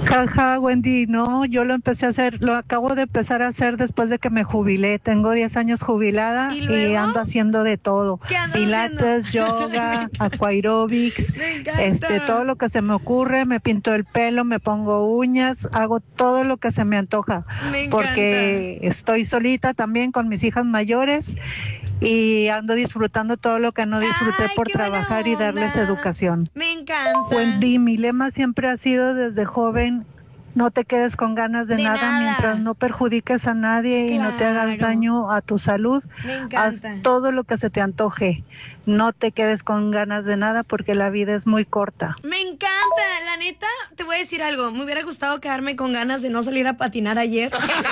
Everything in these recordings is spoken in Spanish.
Jaja, Wendy, no, yo lo empecé a hacer, lo acabo de empezar a hacer después de que me jubilé. Tengo 10 años jubilada ¿Y y luego? ando haciendo de todo. ¿Qué andas Pilates, haciendo? yoga, aquaerobics, Me encanta. todo lo que se me ocurre, me pinto el pelo, me pongo uñas, hago todo lo que se me antoja, Me encanta. porque estoy solita también con mis hijas mayores y ando disfrutando todo lo que no disfruté Ay, por qué buena trabajar y darles onda. educación. Me encanta. Wendy, mi lema siempre ha sido desde joven, no te quedes con ganas de De nada mientras nada. no perjudiques a nadie y no te hagas Claro. daño a tu salud. Me Haz encanta. todo lo que se te antoje. No te quedes con ganas de nada porque la vida es muy corta. Me encanta. La neta, te voy a decir algo. Me hubiera gustado quedarme con ganas de no salir a patinar ayer.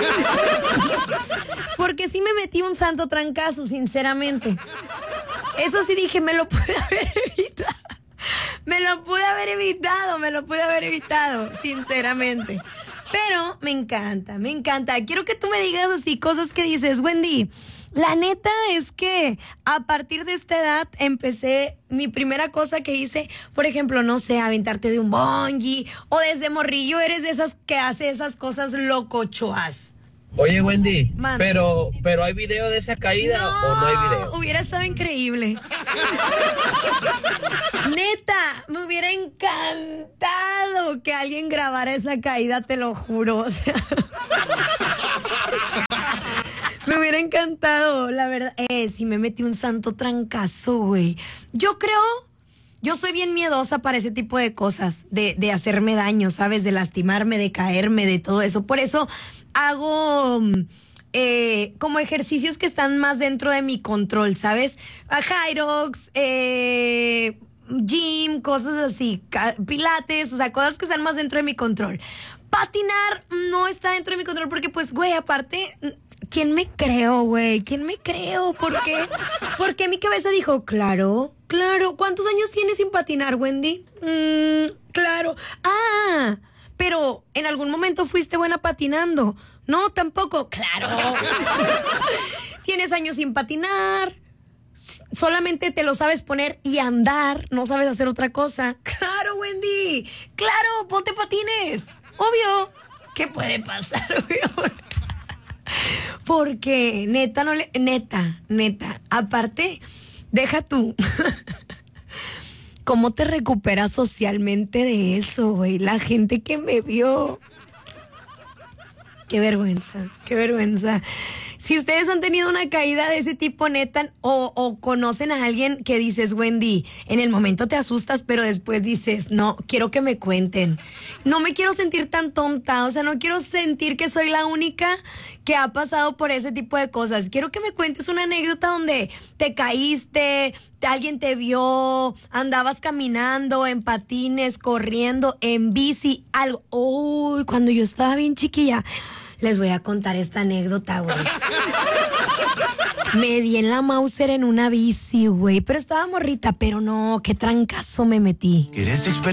Porque sí me metí un santo trancazo, sinceramente. Eso sí dije, me lo pude haber evitado. Me lo pude haber evitado, sinceramente. Pero me encanta, me encanta. Quiero que tú me digas así cosas que dices, Wendy. La neta es que a partir de esta edad empecé, mi primera cosa que hice, por ejemplo, no sé, aventarte de un bungee, o desde morrillo eres de esas que hace esas cosas locochoas. Oye, Wendy, Mande. pero ¿hay video de esa caída o no hay video? Hubiera estado increíble. Neta, me hubiera encantado que alguien grabara esa caída, te lo juro. O sea, me hubiera encantado, la verdad. Sí me metí un santo trancazo, güey. Yo soy bien miedosa para ese tipo de cosas, de hacerme daño, ¿sabes? De lastimarme, de caerme, de todo eso. Por eso hago como ejercicios que están más dentro de mi control, ¿sabes? Hyrox, gym, cosas así, pilates, o sea, cosas que están más dentro de mi control. Patinar no está dentro de mi control porque, pues, güey, aparte, ¿quién me creo, güey? ¿Quién me creo? ¿Por qué? Porque mi cabeza dijo, claro. ¿Cuántos años tienes sin patinar, Wendy? Claro. Ah, pero en algún momento fuiste buena patinando. No, tampoco. Claro. Tienes años sin patinar. Solamente te lo sabes poner y andar. No sabes hacer otra cosa. Claro, Wendy. Claro, ponte patines. Obvio. ¿Qué puede pasar, obvio? Porque neta. Aparte, deja tú. ¿Cómo te recuperas socialmente de eso, güey? La gente que me vio. Qué vergüenza. Si ustedes han tenido una caída de ese tipo, neta, o conocen a alguien que dices, Wendy, en el momento te asustas, pero después dices, no, quiero que me cuenten. No me quiero sentir tan tonta, o sea, no quiero sentir que soy la única que ha pasado por ese tipo de cosas. Quiero que me cuentes una anécdota donde te caíste, alguien te vio, andabas caminando en patines, corriendo, en bici, algo. Uy, cuando yo estaba bien chiquilla, les voy a contar esta anécdota, güey. Me di en la Mauser en una bici, güey, pero estaba morrita, pero no, qué trancazo me metí. ¿Quieres